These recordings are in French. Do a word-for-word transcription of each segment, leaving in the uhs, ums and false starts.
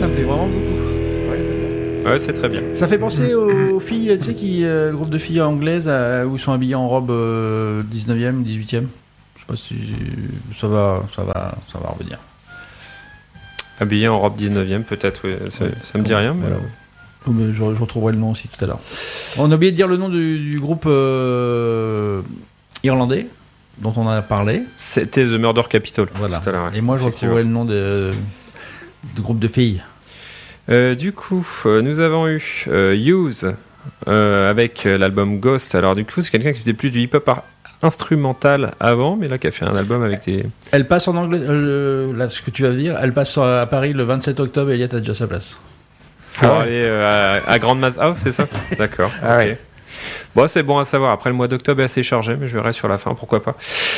ça me plaît vraiment beaucoup. Ouais, c'est très bien. Ça fait penser aux filles, tu sais, qui, euh, le groupe de filles anglaises euh, où ils sont habillées en robe euh, dix-neuvième, dix-huitième. Je sais pas si ça va, ça va, ça va revenir. Habillé en robe dix-neuvième, peut-être, oui. Ça, ouais, ça me dit rien, mais... Voilà. Oh, mais je, je retrouverai le nom aussi tout à l'heure. On a oublié de dire le nom du, du groupe euh, irlandais dont on a parlé. C'était The Murder Capital. Voilà. Tout à l'heure, ouais. Et moi, je retrouverai le nom de, du groupe de filles. Euh, du coup, euh, nous avons eu euh, Use euh, avec euh, l'album Ghost. Alors du coup, c'est quelqu'un qui faisait plus du hip-hop ar- instrumental avant, mais là qui a fait un album avec des... Elle passe en anglais, euh, là ce que tu vas dire, elle passe à Paris le vingt-sept octobre et Elliot a déjà sa place. Pour ah ouais. aller euh, à, à Grand Mass House, c'est ça? D'accord. Ah okay. ouais. Bon, c'est bon à savoir. Après, le mois d'octobre est assez chargé, mais je verrai sur la fin, pourquoi pas.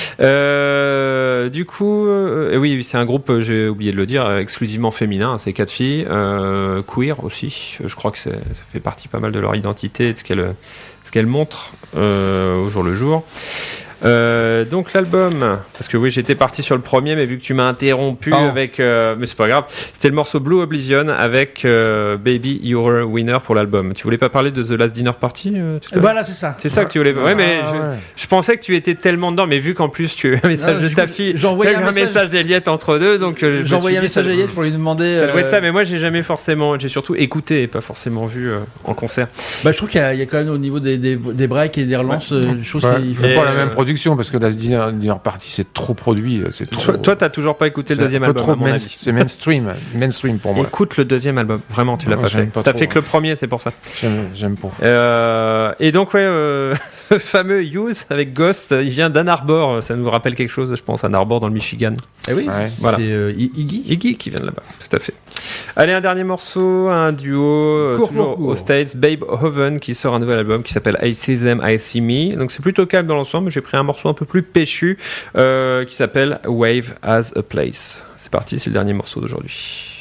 Euh, du coup, euh, oui, c'est un groupe, j'ai oublié de le dire, exclusivement féminin. C'est quatre filles, euh, queer aussi. Je crois que c'est, ça fait partie pas mal de leur identité et de ce qu'elles, ce qu'elles montrent euh, au jour le jour. Euh, donc l'album, parce que oui j'étais parti sur le premier mais vu que tu m'as interrompu oh. avec euh, mais c'est pas grave, c'était le morceau Blue Oblivion avec euh, Baby You're a Winner pour l'album. Tu voulais pas parler de The Last Dinner Party euh, tout à voilà c'est ça c'est ça que tu voulais ouais mais ah, je, ouais. je pensais que tu étais tellement dedans mais vu qu'en plus tu as eu un message non, de ta fille j'ai envoyé un, un message, message d'Eliette entre deux donc euh, j'ai envoyé un message à Eliette pour lui demander ça doit euh... être ça mais moi j'ai jamais forcément j'ai surtout écouté et pas forcément vu euh, en concert. Bah je trouve qu'il y a, il y a quand même au niveau des, des, des breaks et des relances ouais. euh, choses ouais. qu'il faut pas et la même production parce que la Dinner, dinner Party c'est trop produit c'est trop... toi, toi t'as toujours pas écouté le deuxième album trop à mon main, avis. C'est mainstream mainstream pour moi. Écoute le deuxième album vraiment tu l'as non, pas fait pas t'as trop, fait que le premier c'est pour ça j'aime, j'aime pas euh, et donc ouais euh, ce fameux Use avec Ghost il vient d'Ann Arbor ça nous rappelle quelque chose je pense Ann Arbor dans le Michigan eh oui ouais. Voilà. C'est euh, Iggy Iggy qui vient de là-bas tout à fait. Allez un dernier morceau un duo euh, court, toujours court, court. aux States Babe Hoven qui sort un nouvel album qui s'appelle I See Them I See Me donc c'est plutôt calme dans l'ensemble j'ai pris un morceau un peu plus péchu euh, qui s'appelle Wave Has a Place c'est parti c'est le dernier morceau d'aujourd'hui.